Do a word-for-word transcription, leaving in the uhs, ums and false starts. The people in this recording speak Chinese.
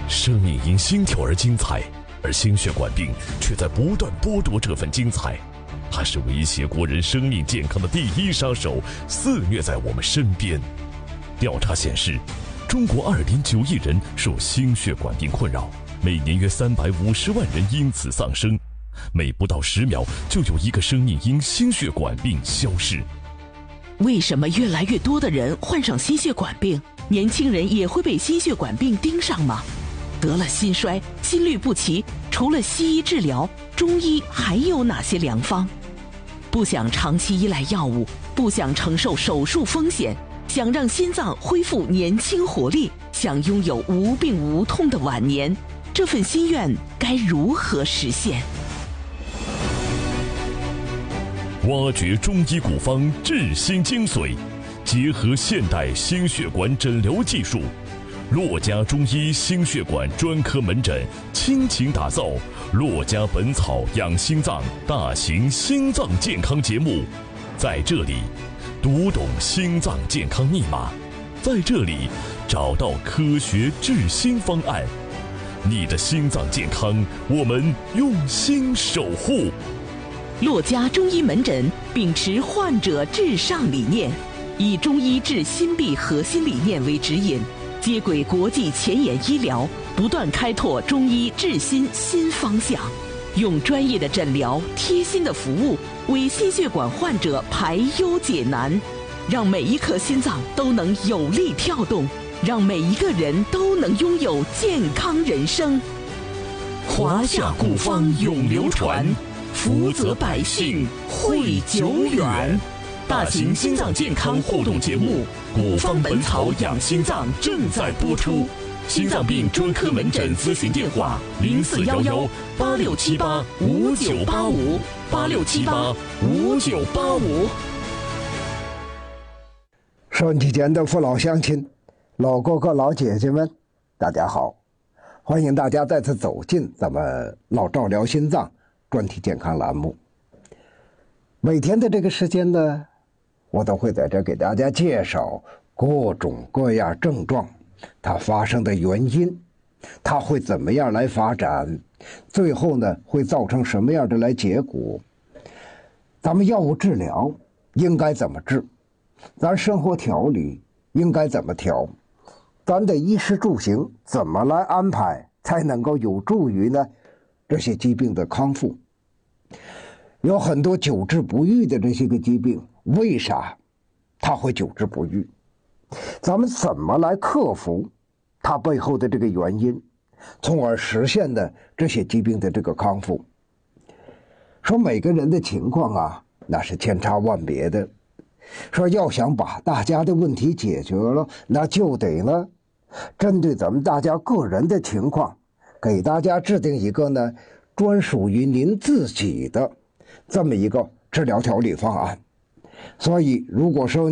生命因心跳而精彩，而心血管病却在不断剥夺这份精彩。它是威胁国人生命健康的第一杀手，肆虐在我们身边。调查显示，中国 二点九亿人受心血管病困扰，每年约三百五十万人因此丧生，每不到十秒就有一个生命因心血管病消逝。 为什么越来越多的人患上心血管病？年轻人也会被心血管病盯上吗？得了心衰、心律不齐，除了西医治疗，中医还有哪些良方？不想长期依赖药物，不想承受手术风险，想让心脏恢复年轻活力，想拥有无病无痛的晚年，这份心愿该如何实现？ 挖掘中医古方治心精髓，结合现代心血管诊疗技术，洛家中医心血管专科门诊倾情打造洛家本草养心脏大型心脏健康节目。在这里读懂心脏健康密码，在这里找到科学治心方案。你的心脏健康，我们用心守护。 洛家中医门诊秉持患者至上理念，以中医治心病核心理念为指引，接轨国际前沿医疗，不断开拓中医治心新方向，用专业的诊疗、贴心的服务，为心血管患者排忧解难，让每一颗心脏都能有力跳动，让每一个人都能拥有健康人生。华夏古方永流传，福泽百姓惠久远。大型心脏健康互动节目《古方本草养心脏》正在播出。心脏病专科门诊咨询电话：零四幺幺八六七八五九八五八六七八五九八五。 收音机前的父老乡亲、老哥哥、老姐姐们，大家好！欢迎大家再次走进咱们老赵聊心脏专题健康栏目。每天的这个时间呢，我都会在这给大家介绍各种各样症状，它发生的原因，它会怎么样来发展，最后呢会造成什么样的来结果。咱们药物治疗应该怎么治，咱生活调理应该怎么调，咱的衣食住行怎么来安排，才能够有助于呢这些疾病的康复。有很多久治不愈的这些个疾病，为啥它会久治不愈？咱们怎么来克服它背后的这个原因，从而实现的这些疾病的这个康复？说每个人的情况啊，那是千差万别的。说要想把大家的问题解决了，那就得呢，针对咱们大家个人的情况，给大家制定一个呢，专属于您自己的这么一个治疗调理方案。所以如果说